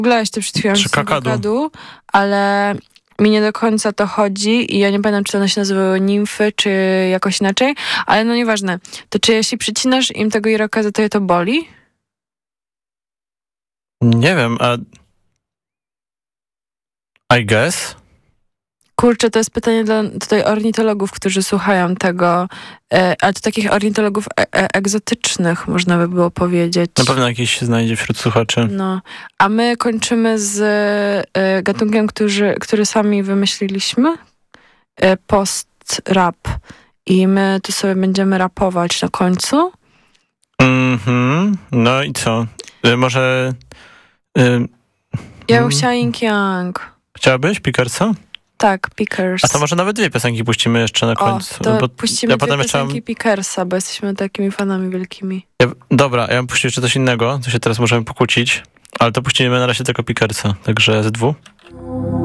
Googlałeś to przed chwilą, Czy kakadu? ale mi nie do końca to chodzi i ja nie pamiętam, czy one się nazywały nimfy, czy jakoś inaczej, ale no nieważne. To czy jeśli przycinasz im tego irokeza, to je to boli? Nie wiem, I guess. Kurczę, to jest pytanie dla tutaj ornitologów, którzy słuchają tego, ale to takich ornitologów egzotycznych, można by było powiedzieć. Na pewno jakiś się znajdzie wśród słuchaczy. No, a my kończymy z gatunkiem, który sami wymyśliliśmy, post-rap. I my tu sobie będziemy rapować na końcu. No i co? Może... Ja bym chciała Ying Yang. Chciałabyś Pickersa? Tak, Pickers. A to może nawet 2 piosenki puścimy jeszcze na końcu. To puścimy 2 piosenki jeszcze... Pickersa, bo jesteśmy takimi fanami wielkimi. Dobra, ja bym puścił jeszcze coś innego, to się teraz możemy pokłócić, ale to puścimy na razie tylko Pickersa, także z 2.